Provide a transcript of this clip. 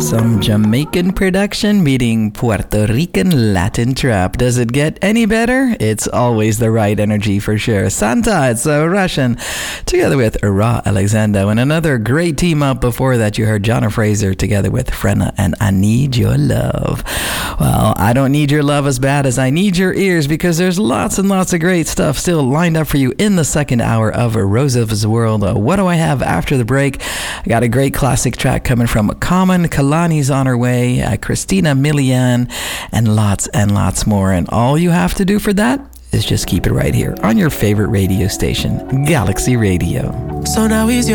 Some Jamaican production meeting Puerto Rican Latin trap. Does it get any better? It's always the right energy for sure. Santa, it's a Russian, together with Ra Alexander. And another great team up before that, you heard Jonna Fraser together with Frenna and I Need Your Love. Well, I don't need your love as bad as I need your ears, because there's lots and lots of great stuff still lined up for you in the second hour of Rosa's World. What do I have after the break? I got a great classic track coming from Common. Kalani's on her way, Christina Milian, and lots more. And all you have to do for that is just keep it right here on your favorite radio station, Galaxy Radio. So now he's your